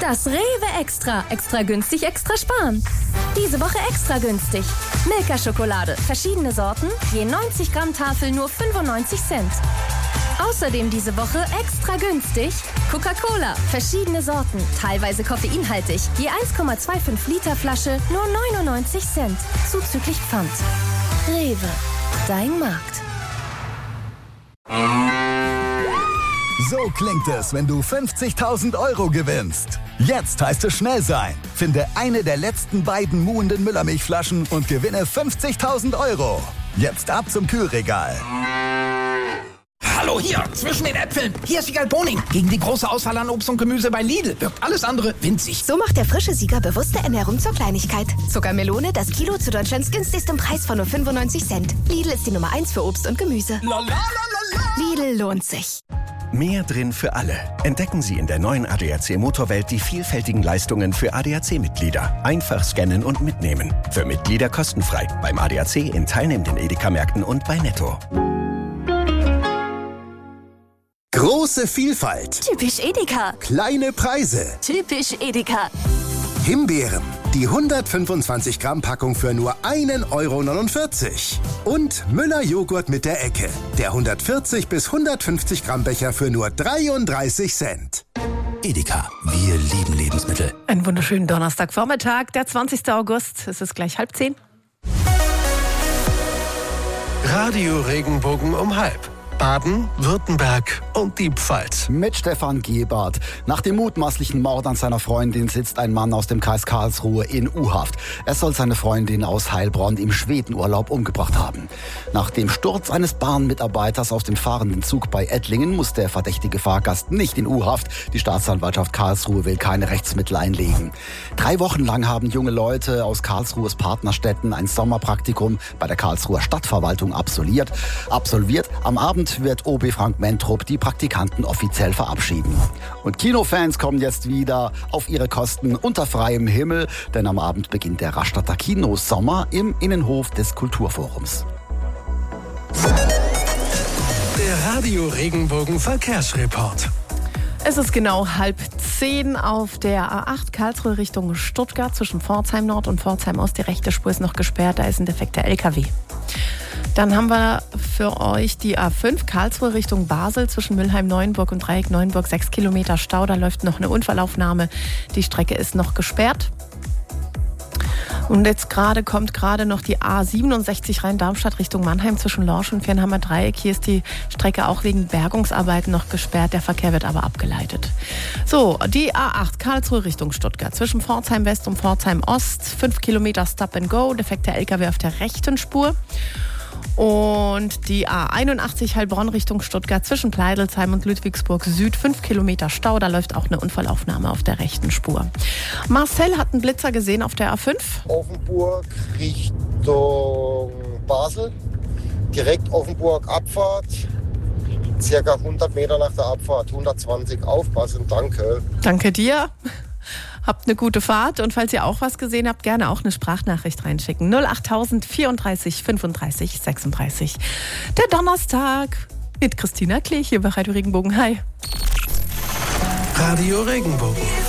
Das Rewe Extra. Extra günstig, extra sparen. Diese Woche extra günstig. Milka-Schokolade. Verschiedene Sorten. Je 90 Gramm Tafel nur 95 Cent. Außerdem diese Woche extra günstig. Coca-Cola. Verschiedene Sorten. Teilweise koffeinhaltig. Je 1,25 Liter Flasche nur 99 Cent. Zuzüglich Pfand. Rewe. Dein Markt. So klingt es, wenn du 50.000 € gewinnst. Jetzt heißt es schnell sein. Finde eine der letzten beiden muhenden Müllermilchflaschen und gewinne 50.000 €. Jetzt ab zum Kühlregal. Hallo, hier, zwischen den Äpfeln. Hier ist Siegal Boning. Gegen die große Auswahl an Obst und Gemüse bei Lidl wirkt alles andere winzig. So macht der frische Sieger bewusste Ernährung zur Kleinigkeit. Zuckermelone, das Kilo zu Deutschlands günstigstem Preis von nur 95 Cent. Lidl ist die Nummer 1 für Obst und Gemüse. Lidl lohnt sich. Mehr drin für alle. Entdecken Sie in der neuen ADAC Motorwelt die vielfältigen Leistungen für ADAC-Mitglieder. Einfach scannen und mitnehmen. Für Mitglieder kostenfrei. Beim ADAC in teilnehmenden Edeka-Märkten und bei Netto. Große Vielfalt. Typisch Edeka. Kleine Preise. Typisch Edeka. Himbeeren. Die 125 Gramm Packung für nur 1,49 €. Und Müller-Joghurt mit der Ecke. Der 140 bis 150 Gramm Becher für nur 33 Cent. Edeka, wir lieben Lebensmittel. Einen wunderschönen Donnerstagvormittag, der 20. August. Es ist gleich 9:30. Radio Regenbogen um 12:30. Baden, Württemberg und die Pfalz. Mit Stefan Gebhardt. Nach dem mutmaßlichen Mord an seiner Freundin sitzt ein Mann aus dem Kreis Karlsruhe in U-Haft. Er soll seine Freundin aus Heilbronn im Schwedenurlaub umgebracht haben. Nach dem Sturz eines Bahnmitarbeiters aus dem fahrenden Zug bei Ettlingen muss der verdächtige Fahrgast nicht in U-Haft. Die Staatsanwaltschaft Karlsruhe will keine Rechtsmittel einlegen. 3 Wochen lang haben junge Leute aus Karlsruhes Partnerstädten ein Sommerpraktikum bei der Karlsruher Stadtverwaltung absolviert. Am Abend wird OB Frank Mentrup die Praktikanten offiziell verabschieden. Und Kinofans kommen jetzt wieder auf ihre Kosten unter freiem Himmel, denn am Abend beginnt der Rastatter Kinosommer im Innenhof des Kulturforums. Der Radio Regenbogen Verkehrsreport. Es ist genau 9:30 auf der A8 Karlsruhe Richtung Stuttgart zwischen Pforzheim Nord und Pforzheim Ost. Die rechte Spur ist noch gesperrt, da ist ein defekter LKW. Dann haben wir für euch die A5 Karlsruhe Richtung Basel zwischen Mülheim-Neuenburg und Dreieck Neuenburg 6 Kilometer Stau. Da läuft noch eine Unfallaufnahme. Die Strecke ist noch gesperrt. Und jetzt kommt gerade noch die A67 Rhein-Darmstadt Richtung Mannheim zwischen Lorsch und Viernheimer Dreieck. Hier ist die Strecke auch wegen Bergungsarbeiten noch gesperrt. Der Verkehr wird aber abgeleitet. So, die A8 Karlsruhe Richtung Stuttgart zwischen Pforzheim West und Pforzheim Ost. 5 Kilometer Stop and Go. Defekter LKW auf der rechten Spur. Und die A81 Heilbronn Richtung Stuttgart zwischen Pleidelsheim und Ludwigsburg Süd 5 Kilometer Stau. Da läuft auch eine Unfallaufnahme auf der rechten Spur. Marcel hat einen Blitzer gesehen auf der A5. Offenburg Richtung Basel. Direkt Offenburg Abfahrt. Circa 100 Meter nach der Abfahrt. 120 aufpassen. Danke. Danke dir. Habt eine gute Fahrt und falls ihr auch was gesehen habt, gerne auch eine Sprachnachricht reinschicken. 08000 34 35 36. Der Donnerstag mit Christina Klich hier bei Radio Regenbogen. Hi. Radio Regenbogen.